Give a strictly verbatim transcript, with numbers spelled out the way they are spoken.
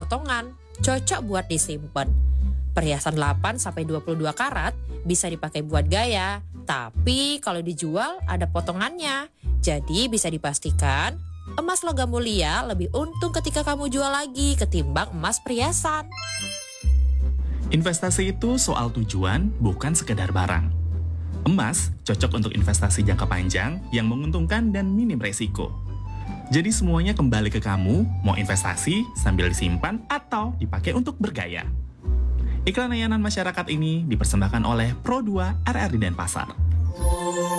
potongan, cocok buat disimpan. Perhiasan delapan sampai dua puluh dua karat bisa dipakai buat gaya, tapi kalau dijual ada potongannya. Jadi bisa dipastikan emas logam mulia lebih untung ketika kamu jual lagi ketimbang emas perhiasan. Investasi itu soal tujuan, bukan sekedar barang. Emas cocok untuk investasi jangka panjang yang menguntungkan dan minim resiko. Jadi semuanya kembali ke kamu, mau investasi sambil disimpan atau dipakai untuk bergaya. Iklan layanan masyarakat ini dipersembahkan oleh Pro dua R R D Denpasar.